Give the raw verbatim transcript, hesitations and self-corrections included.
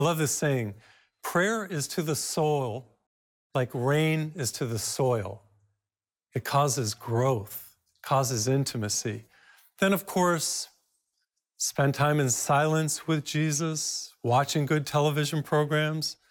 I love this saying, prayer is to the soul like rain is to the soil. It causes growth, causes intimacy. Then, of course, spend time in silence with Jesus, watching good television programs.